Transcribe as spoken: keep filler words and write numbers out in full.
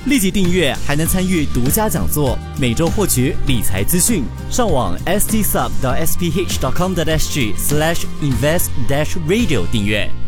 立即订阅还能参与独家讲座，每周获取理财资讯。上网 s t sub 到 s p h dot com dot s g slash invest dash radio 订阅。